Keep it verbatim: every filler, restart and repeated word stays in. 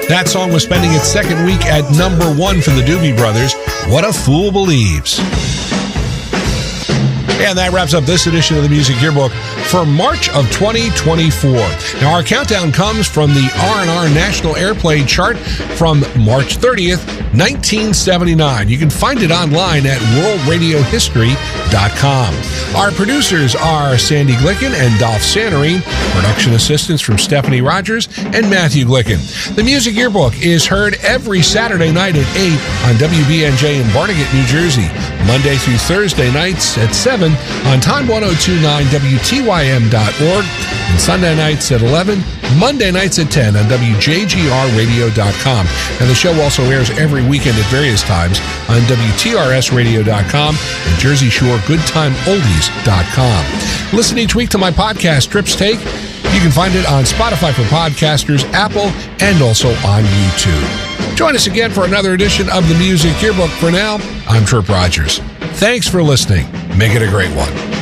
That song was spending its second week at number one for the Doobie Brothers, What a Fool Believes. And that wraps up this edition of the Music Yearbook for March of twenty twenty-four. Now, our countdown comes from the R and R National Airplay chart from March thirtieth, nineteen seventy-nine. You can find it online at world radio history dot com. Our producers are Sandy Glicken and Dolph Santorine. Production assistants from Stephanie Rogers and Matthew Glicken. The Music Yearbook is heard every Saturday night at eight on W B N J in Barnegat, New Jersey. Monday through Thursday nights at seven on Time ten twenty-nine W T Y M dot org. And Sunday nights at eleven, Monday nights at ten on W J G R radio dot com. And the show also airs every weekend at various times on W T R S radio dot com and Jersey Shore good time oldies dot com. Listen each week to my podcast, Trips Take. You can find it on Spotify for podcasters, Apple, and also on YouTube. Join us again for another edition of the Music Yearbook. For now, I'm Trip Rogers. Thanks for listening. Make it a great one.